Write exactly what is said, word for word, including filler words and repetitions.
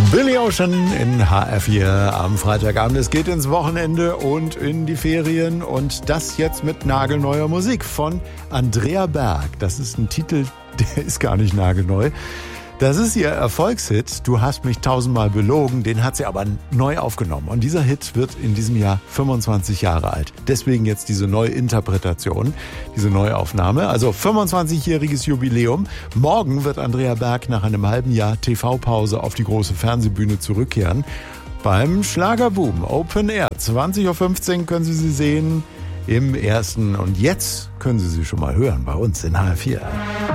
Billy Ocean in H R vier am Freitagabend. Es geht ins Wochenende und in die Ferien und das jetzt mit nagelneuer Musik von Andrea Berg. Das ist ein Titel, der ist gar nicht nagelneu. Das ist ihr Erfolgshit, Du hast mich tausendmal belogen, den hat sie aber neu aufgenommen. Und dieser Hit wird in diesem Jahr fünfundzwanzig Jahre alt. Deswegen jetzt diese Neuinterpretation, diese Neuaufnahme. Also fünfundzwanzigjähriges Jubiläum. Morgen wird Andrea Berg nach einem halben Jahr T V-Pause auf die große Fernsehbühne zurückkehren. Beim Schlagerboom Open Air. zwanzig Uhr fünfzehn können Sie sie sehen im ersten. Und jetzt können Sie sie schon mal hören bei uns in H R vier.